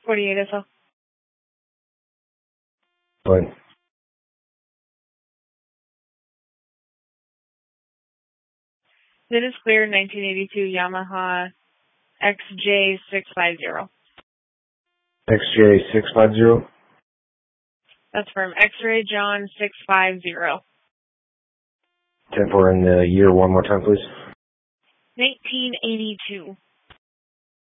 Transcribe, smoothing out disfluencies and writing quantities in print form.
48 SL. Fine. It is clear, 1982 Yamaha XJ650. XJ650? That's from X-Ray John 650. 10-4 in the year one more time, please. 1982.